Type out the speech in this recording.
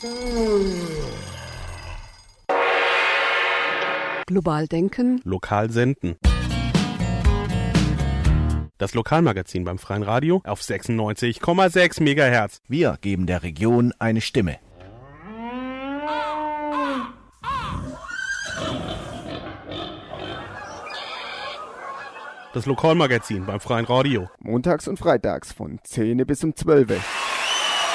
Global denken. Lokal senden. Das Lokalmagazin beim Freien Radio auf 96,6 MHz. Wir geben der Region eine Stimme. Das Lokalmagazin beim Freien Radio. Montags und freitags von 10 bis um 12.